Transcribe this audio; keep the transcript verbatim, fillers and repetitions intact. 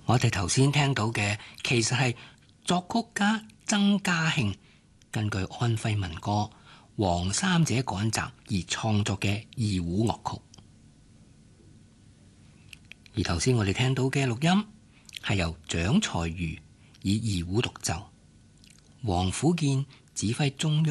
我哋頭先聽到嘅其實係作曲家曾家慶根據安徽民歌《黃三姐趕集》而創作嘅二胡樂曲，而頭先我哋聽到嘅錄音係由蔣才瑜以二胡獨奏，黃甫健指揮中央